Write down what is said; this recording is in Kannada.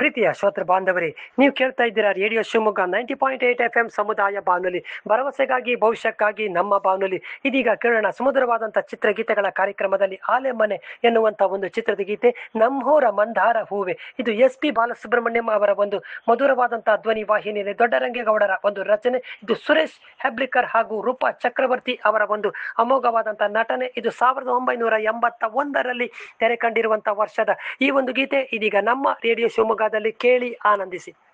ಪ್ರೀತಿಯ ಶ್ರೋತೃ ಬಾಂಧವರೇ, ನೀವು ಕೇಳ್ತಾ ಇದ್ದೀರಾ ರೇಡಿಯೋ ಶಿವಮೊಗ್ಗ 90.8 FM ಸಮುದಾಯ ಬಾನುಲಿ, ಭರವಸೆಗಾಗಿ ಭವಿಷ್ಯಕ್ಕಾಗಿ ನಮ್ಮ ಬಾನುಲಿ. ಇದೀಗ ಕೇಳೋಣ ಸುಮಧುರವಾದಂತಹ ಚಿತ್ರಗೀತೆಗಳ ಕಾರ್ಯಕ್ರಮದಲ್ಲಿ ಆಲೆ ಮನೆ ಎನ್ನುವಂತ ಒಂದು ಚಿತ್ರದ ಗೀತೆ ನಮ್ಹೋರ ಮಂದಾರ ಹೂವೆ. ಇದು SP ಬಾಲಸುಬ್ರಹ್ಮಣ್ಯಂ ಅವರ ಒಂದು ಮಧುರವಾದಂತಹ ಧ್ವನಿ ವಾಹಿನಿಯಲ್ಲಿ ದೊಡ್ಡರಂಗೇಗೌಡರ ಒಂದು ರಚನೆ. ಇದು ಸುರೇಶ್ ಹೆಬ್ಳಿಕರ್ ಹಾಗೂ ರೂಪಾ ಚಕ್ರವರ್ತಿ ಅವರ ಒಂದು ಅಮೋಘವಾದಂತಹ ನಟನೆ. ಇದು 1981ರಲ್ಲಿ ತೆರೆ ಕಂಡಿರುವಂತಹ ವರ್ಷದ ಈ ಒಂದು ಗೀತೆ ಇದೀಗ ನಮ್ಮ ರೇಡಿಯೋ ಶಿವಮೊಗ್ಗದಲ್ಲಿ ಕೇಳಿ ಆನಂದಿಸಿ.